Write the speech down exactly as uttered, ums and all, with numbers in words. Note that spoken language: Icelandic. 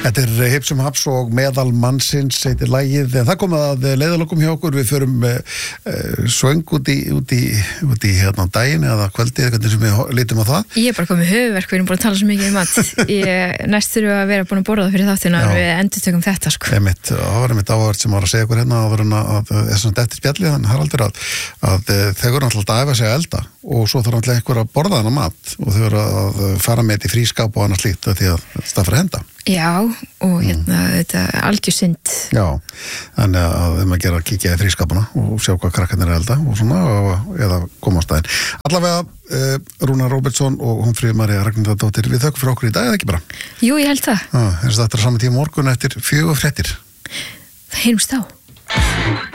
Þetta er Hipsum Haps og Meðal mannsins heitir lagið, en það komið að leiðalokum hjá okkur. Við förum uh, svöng út í, út í, út í hérna daginn eða kvöldið, hvernig sem við lítum á það. Ég er bara komið höfuverk, við erum búin að tala svo mikið um mat. Ég, næst þurfum að vera búin að borða það fyrir þáttina og við endurtökum þetta sko. Einmitt, það var einmitt áhverð sem var að segja okkur hérna að vera að þess að þetta spjallið, þannig Haraldur að, að þeir voru alltaf að æfa sig að elda og svo þarf alltaf einhver að borða þennan mat og þau voru að fara með þetta í frískáp og annað slíkt því að það fyrir henda. Já, og hérna mm. þetta algjör synd. Já, þannig að þeim að gera að kíkja í frískapuna og sjá hvað krakkarnir er elda og svona, og, eða koma á staðinn. Allavega, uh, Rúnar Róbertsson og Hólmfríður María Ragnhildardóttir, við þökkum fyrir okkur í dag, eða ekki bara? Jú, ég held það. Já, eins og þetta er saman tíma morgun eftir fjögur fréttir. Það heyrumst þá.